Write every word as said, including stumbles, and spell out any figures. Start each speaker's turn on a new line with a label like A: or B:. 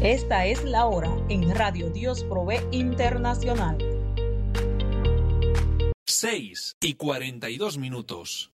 A: Esta es la hora en Radio Dios Provee Internacional.
B: seis y cuarenta y dos minutos.